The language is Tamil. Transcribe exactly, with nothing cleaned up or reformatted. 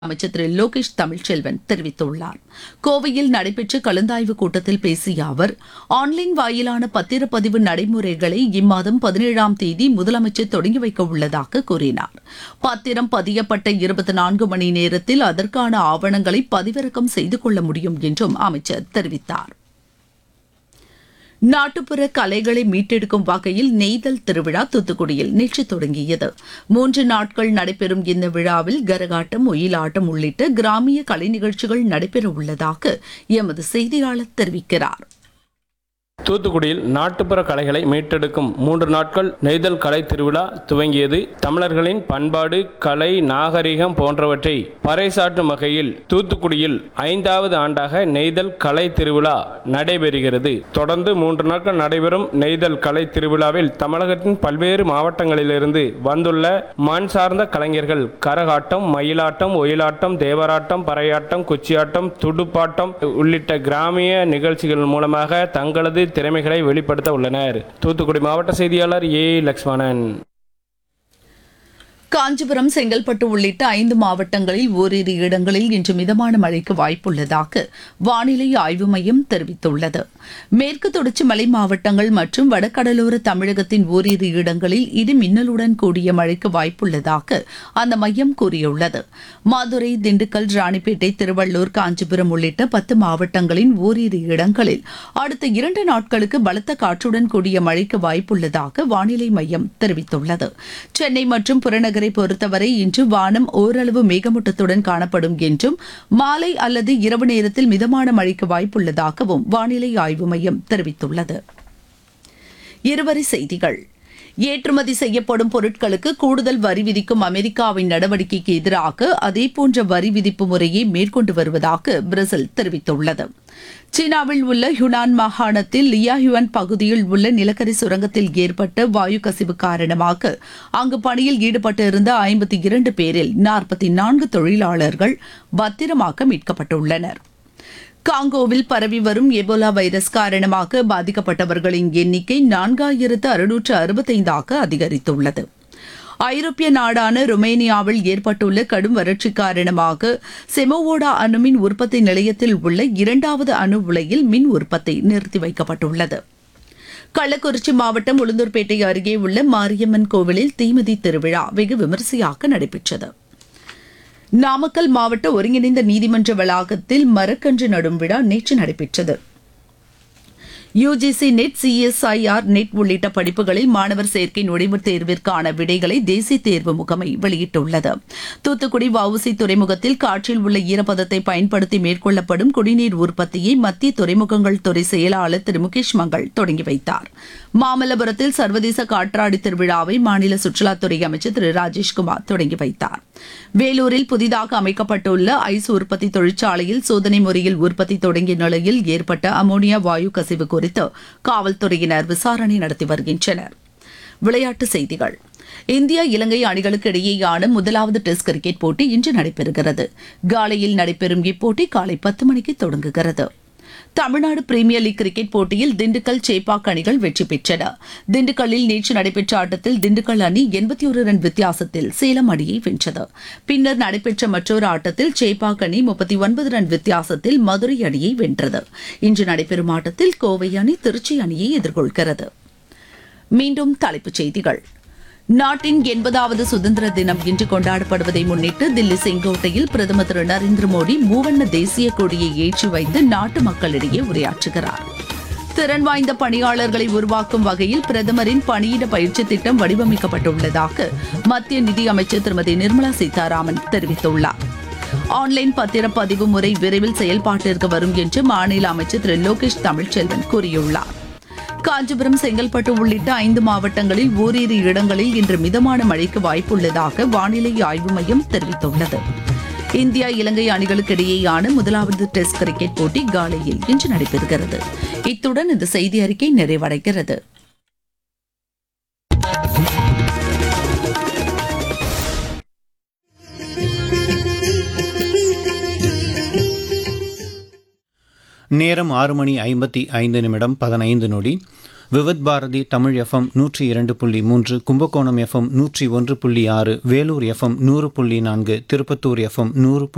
அமைச்சர் திரு லோகேஷ் தமிழ்ச்செல்வன் தெரிவித்துள்ளார். கோவையில் நடைபெற்ற கலந்தாய்வு கூட்டத்தில் பேசிய அவர், ஆன்லைன் வாயிலான பத்திரப்பதிவு நடைமுறைகளை இம்மாதம் பதினேழாம் தேதி முதலமைச்சர் தொடங்கி வைக்க உள்ளதாக கூறினார். பத்திரம் பதியப்பட்ட இருபத்தி நான்கு மணி நேரத்தில் அதற்கான ஆவணங்களை பதிவிறக்கம் செய்து கொள்ள முடியும் என்றும் அமைச்சர் தெரிவித்தார். நாட்டுப்புற கலைகளை மீட்டெடுக்கும் வகையில் நெய்தல் திருவிழா தூத்துக்குடியில் நேற்று தொடங்கியது. மூன்று நாட்கள் நடைபெறும் இந்த விழாவில் கரகாட்டம், ஒயிலாட்டம் உள்ளிட்ட கிராமிய கலை நிகழ்ச்சிகள் நடைபெற உள்ளதாக எமது செய்தியாளர் தெரிவிக்கிறார். தூத்துக்குடியில் நாட்டுப்புற கலைகளை மீட்டெடுக்கும் மூன்று நாட்கள் நெய்தல் கலை திருவிழா துவங்கியது. தமிழர்களின் பண்பாடு, கலை, நாகரிகம் போன்றவற்றை பறைசாற்றும் வகையில் தூத்துக்குடியில் ஐந்தாவது ஆண்டாக நெய்தல் கலை திருவிழா நடைபெறுகிறது. தொடர்ந்து மூன்று நாட்கள் நடைபெறும் நெய்தல் கலை திருவிழாவில் தமிழகத்தின் பல்வேறு மாவட்டங்களிலிருந்து வந்துள்ள மண் சார்ந்த கலைஞர்கள் கரகாட்டம், மயிலாட்டம், ஒயிலாட்டம், தேவராட்டம், பறையாட்டம், குச்சியாட்டம், துடுப்பாட்டம் உள்ளிட்ட கிராமிய நிகழ்ச்சிகள் மூலமாக தங்களது திறமைகளை வெளிப்படுத்த உள்ளனர். தூத்துக்குடி மாவட்ட செய்தியாளர் ஏ லக்ஷ்மணன். காஞ்சிபுரம், செங்கல்பட்டு உள்ளிட்ட ஐந்து மாவட்டங்களில் ஓரிரு இடங்களில் இன்று மிதமான மழைக்கு வாய்ப்புள்ளதாக வானிலை ஆய்வு மையம் தெரிவித்துள்ளது. மேற்கு தொடர்ச்சி மலை மாவட்டங்கள் மற்றும் வடகடலோர தமிழகத்தின் ஓரிரு இடங்களில் இடி மின்னலுடன் கூடிய மழைக்கு வாய்ப்புள்ளதாக அந்த மையம் கூறியுள்ளது. மதுரை, திண்டுக்கல், ராணிப்பேட்டை, திருவள்ளூர், காஞ்சிபுரம் உள்ளிட்ட பத்து மாவட்டங்களின் ஓரிரு இடங்களில் அடுத்த இரண்டு நாட்களுக்கு பலத்த காற்றுடன் கூடிய மழைக்கு வாய்ப்புள்ளதாக வானிலை மையம் தெரிவித்துள்ளது. சென்னை மற்றும் புறநகர் பொறுத்தவரை இன்று வானம் ஓரளவு மேகமூட்டத்துடன் காணப்படும் என்றும் மாலை அல்லது இரவு நேரத்தில் மிதமான மழைக்கு வாய்ப்புள்ளதாகவும் வானிலை ஆய்வு மையம் தெரிவித்துள்ளது. இருவரி செய்திகள். ஏற்றுமதி செய்யப்படும் பொருட்களுக்கு கூடுதல் வரி விதிக்கும் அமெரிக்காவின் நடவடிக்கைக்கு எதிராக அதேபோன்ற வரி விதிப்பு முறையை மேற்கொண்டு வருவதாக பிரேசில் தெரிவித்துள்ளது. சீனாவில் உள்ள ஹுனான் மாகாணத்தில் லியாஹுவான் பகுதியில் உள்ள நிலக்கரி சுரங்கத்தில் ஏற்பட்ட வாயு கசிவு காரணமாக அங்கு பணியில் ஈடுபட்டிருந்த ஐம்பத்தி இரண்டு பேரில் நாற்பத்தி நான்கு தொழிலாளர்கள் பத்திரமாக மீட்கப்பட்டுள்ளனர். காங்கோவில் பரவி வரும் எபோலா வைரஸ் காரணமாக பாதிக்கப்பட்டவர்களின் எண்ணிக்கை நான்காயிரத்து அறுநூற்று அறுபத்தைந்தாக அதிகரித்துள்ளது. ஐரோப்பிய நாடான ருமேனியாவில் ஏற்பட்டுள்ள கடும் வறட்சி காரணமாக செமோவோடா அணுமின் உற்பத்தி நிலையத்தில் உள்ள இரண்டாவது அணு உலையில் மின் உற்பத்தி நிறுத்தி வைக்கப்பட்டுள்ளது. கள்ளக்குறிச்சி மாவட்டம் உளுந்தூர்பேட்டை அருகே உள்ள மாரியம்மன் கோவிலில் தீமிதி திருவிழா வெகு விமரிசையாக நடைபெற்றது. நாமக்கல் மாவட்ட ஒருங்கிணைந்த நீதிமன்ற வளாகத்தில் மரக்கன்று நடும் விழா நேற்று நடைபெற்றது. யுஜிசி நெட், சிஎஸ்ஐஆர் நெட் உள்ளிட்ட படிப்புகளில் மாணவர் சேர்க்கை நுழைவுத் தேர்விற்கான விடைகளை தேசிய தேர்வு முகமை வெளியிட்டுள்ளது. தூத்துக்குடி வஉசி துறைமுகத்தில் காற்றில் உள்ள ஈரப்பதத்தை பயன்படுத்தி மேற்கொள்ளப்படும் குடிநீர் உற்பத்தியை மத்திய துறைமுகங்கள் துறை செயலாளர் திரு முகேஷ் மங்கள் தொடங்கி வைத்தார். மாமல்லபுரத்தில் சர்வதேச காற்றாடி திருவிழாவை மாநில சுற்றுலாத்துறை அமைச்சர் திரு ராஜேஷ்குமார் தொடங்கி வைத்தார். வேலூரில் புதிதாக அமைக்கப்பட்டுள்ள ஐஸ் உற்பத்தி தொழிற்சாலையில் சோதனை முறையில் உற்பத்தி தொடங்கிய நிலையில் ஏற்பட்ட அமோனியா வாயு கசிவு குறித்து காவல்துறையினர் விசாரணை நடத்தி வருகின்றனர். விளையாட்டுச் செய்திகள். இந்தியா, இலங்கை அணிகளுக்கு இடையேயான முதலாவது டெஸ்ட் கிரிக்கெட் போட்டி இன்று நடைபெறுகிறது. காலையில் நடைபெறும் இப்போட்டி காலை பத்து மணிக்கு தொடங்குகிறது. தமிழ்நாடு பிரீமியர் லீக் கிரிக்கெட் போட்டியில் திண்டுக்கல், சேப்பாக் அணிகள் வெற்றி பெற்றன. திண்டுக்கல்லில் நேற்று நடைபெற்ற ஆட்டத்தில் திண்டுக்கல் அணி எண்பத்தி ஒரு ரன் வித்தியாசத்தில் சேலம் அணியை வென்றது. பின்னர் நடைபெற்ற மற்றொரு ஆட்டத்தில் சேப்பாக் அணி முப்பத்தி ஒன்பது ரன் வித்தியாசத்தில் மதுரை அணியை வென்றது. இன்று நடைபெறும் ஆட்டத்தில் கோவை அணி திருச்சி அணியை எதிர்கொள்கிறது. மீண்டும் தலைப்புச் செய்திகள். நாட்டின் எண்பதாவது சுதந்திர தினம் இன்று கொண்டாடப்படுவதை முன்னிட்டு தில்லி செங்கோட்டையில் பிரதமர் திரு நரேந்திர மோடி மூவண்ண தேசிய கொடியை ஏற்றி வைத்து நாட்டு மக்களிடையே உரையாற்றுகிறார். திறன் வாய்ந்த பணியாளர்களை உருவாக்கும் வகையில் பிரதமரின் பணியிட பயிற்சி திட்டம் வடிவமைக்கப்பட்டுள்ளதாக மத்திய நிதியமைச்சர் திருமதி நிர்மலா சீதாராமன் தெரிவித்துள்ளார். ஆன்லைன் பத்திரப்பதிவு முறை விரைவில் செயல்பாட்டிற்கு வரும் என்று மாநில அமைச்சர் திரு லோகேஷ் தமிழ்ச்செல்வன் கூறியுள்ளார். காஞ்சிபுரம், செங்கல்பட்டு உள்ளிட்ட ஐந்து மாவட்டங்களில் ஓரிரு இடங்களில் இன்று மிதமான மழைக்கு வாய்ப்புள்ளதாக வானிலை ஆய்வு மையம் தெரிவித்துள்ளது. இந்தியா, இலங்கை அணிகளுக்கு இடையேயான முதலாவது டெஸ்ட் கிரிக்கெட் போட்டி காலையில் இன்று நடைபெறுகிறது. இத்துடன் இந்த செய்தி அறிக்கை நிறைவடைகிறது. நேரம் ஆறு மணி ஐம்பத்தி ஐந்து நிமிடம் பதினைந்து நொடி. விவித் பாரதி தமிழ் எஃப்எம் நூற்றி இரண்டு புள்ளி மூன்று, கும்பகோணம் எஃப்எம் நூற்றி ஒன்று புள்ளி ஆறு, வேலூர் எஃப்எம் நூறு புள்ளி நான்கு, திருப்பத்தூர் எஃப்எம் நூறு